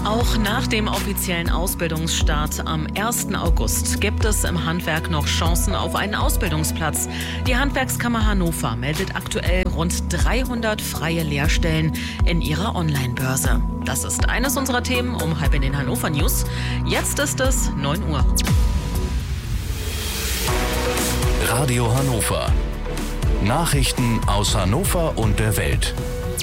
Auch nach dem offiziellen Ausbildungsstart am 1. August gibt es im Handwerk noch Chancen auf einen Ausbildungsplatz. Die Handwerkskammer Hannover meldet aktuell rund 300 freie Lehrstellen in ihrer Online-Börse. Das ist eines unserer Themen um halb in den Hannover News. Jetzt ist es 9 Uhr. Radio Hannover. Nachrichten aus Hannover und der Welt.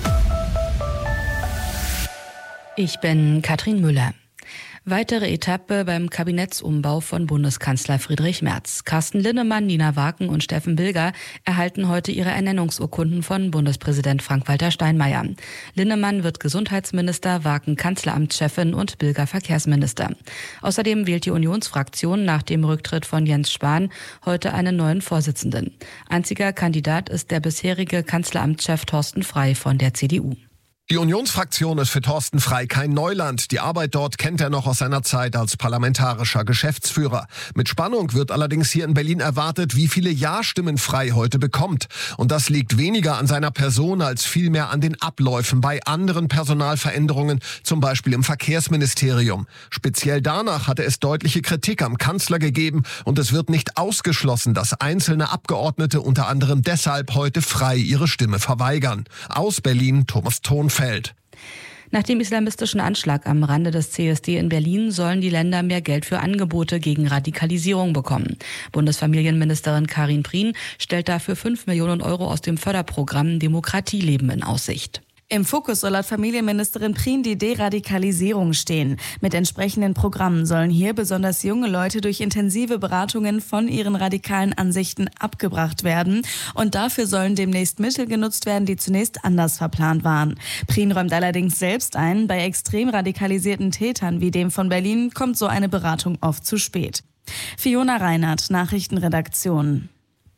Ich bin Katrin Müller. Weitere Etappe beim Kabinettsumbau von Bundeskanzler Friedrich Merz. Carsten Linnemann, Nina Waken und Steffen Bilger erhalten heute ihre Ernennungsurkunden von Bundespräsident Frank-Walter Steinmeier. Linnemann wird Gesundheitsminister, Waken Kanzleramtschefin und Bilger Verkehrsminister. Außerdem wählt die Unionsfraktion nach dem Rücktritt von Jens Spahn heute einen neuen Vorsitzenden. Einziger Kandidat ist der bisherige Kanzleramtschef Thorsten Frey von der CDU. Die Unionsfraktion ist für Thorsten Frey kein Neuland. Die Arbeit dort kennt er noch aus seiner Zeit als parlamentarischer Geschäftsführer. Mit Spannung wird allerdings hier in Berlin erwartet, wie viele Ja-Stimmen Frey heute bekommt. Und das liegt weniger an seiner Person als vielmehr an den Abläufen bei anderen Personalveränderungen, zum Beispiel im Verkehrsministerium. Speziell danach hatte es deutliche Kritik am Kanzler gegeben und es wird nicht ausgeschlossen, dass einzelne Abgeordnete unter anderem deshalb heute Frey ihre Stimme verweigern. Aus Berlin, Thomas Thonfeld. Nach dem islamistischen Anschlag am Rande des CSD in Berlin sollen die Länder mehr Geld für Angebote gegen Radikalisierung bekommen. Bundesfamilienministerin Karin Prien stellt dafür 5 Millionen Euro aus dem Förderprogramm Demokratieleben in Aussicht. Im Fokus soll laut Familienministerin Prien die Deradikalisierung stehen. Mit entsprechenden Programmen sollen hier besonders junge Leute durch intensive Beratungen von ihren radikalen Ansichten abgebracht werden. Und dafür sollen demnächst Mittel genutzt werden, die zunächst anders verplant waren. Prien räumt allerdings selbst ein, bei extrem radikalisierten Tätern wie dem von Berlin kommt so eine Beratung oft zu spät. Fiona Reinhardt, Nachrichtenredaktion.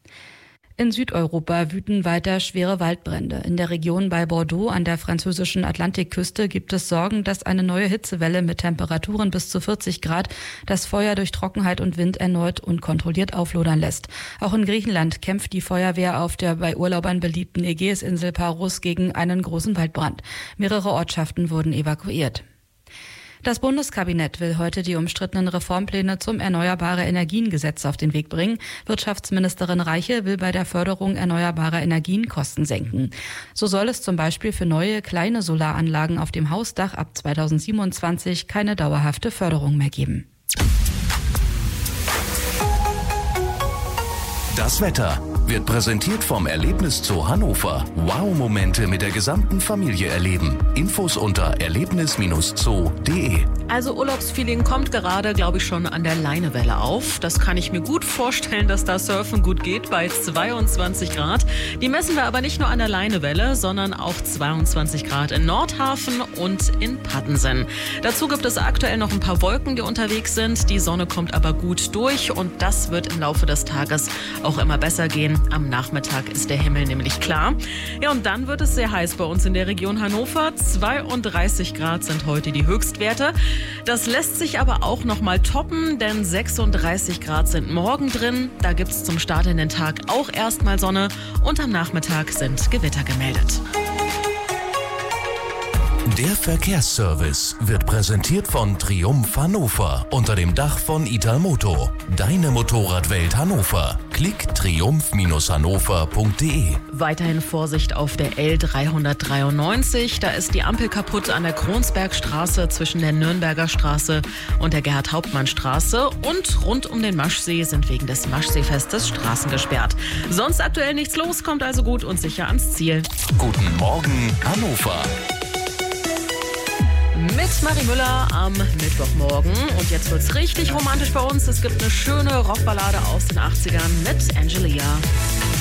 In Südeuropa wüten weiter schwere Waldbrände. In der Region bei Bordeaux an der französischen Atlantikküste gibt es Sorgen, dass eine neue Hitzewelle mit Temperaturen bis zu 40 Grad das Feuer durch Trockenheit und Wind erneut unkontrolliert auflodern lässt. Auch in Griechenland kämpft die Feuerwehr auf der bei Urlaubern beliebten Ägäisinsel Paros gegen einen großen Waldbrand. Mehrere Ortschaften wurden evakuiert. Das Bundeskabinett will heute die umstrittenen Reformpläne zum Erneuerbare-Energien-Gesetz auf den Weg bringen. Wirtschaftsministerin Reiche will bei der Förderung erneuerbarer Energien Kosten senken. So soll es zum Beispiel für neue, kleine Solaranlagen auf dem Hausdach ab 2027 keine dauerhafte Förderung mehr geben. Das Wetter wird präsentiert vom Erlebniszoo Hannover. Wow-Momente mit der gesamten Familie erleben. Infos unter erlebnis-zoo.de. Also Urlaubsfeeling kommt gerade, glaube ich, schon an der Leinewelle auf. Das kann ich mir gut vorstellen, dass da Surfen gut geht bei 22 Grad. Die messen wir aber nicht nur an der Leinewelle, sondern auch 22 Grad in Nordhafen und in Pattensen. Dazu gibt es aktuell noch ein paar Wolken, die unterwegs sind. Die Sonne kommt aber gut durch und das wird im Laufe des Tages auch immer besser gehen. Am Nachmittag ist der Himmel nämlich klar. Ja, und dann wird es sehr heiß bei uns in der Region Hannover. 32 Grad sind heute die Höchstwerte. Das lässt sich aber auch noch mal toppen, denn 36 Grad sind morgen drin. Da gibt es zum Start in den Tag auch erstmal Sonne und am Nachmittag sind Gewitter gemeldet. Der Verkehrsservice wird präsentiert von Triumph Hannover unter dem Dach von Italmoto. Deine Motorradwelt Hannover. Klick triumph-hannover.de. Weiterhin Vorsicht auf der L393. Da ist die Ampel kaputt an der Kronsbergstraße zwischen der Nürnberger Straße und der Gerhard-Hauptmann-Straße. Und rund um den Maschsee sind wegen des Maschseefestes Straßen gesperrt. Sonst aktuell nichts los, kommt also gut und sicher ans Ziel. Guten Morgen Hannover. Mit Marie Müller am Mittwochmorgen. Und jetzt wird's richtig romantisch bei uns. Es gibt eine schöne Rockballade aus den 80ern mit Angelia.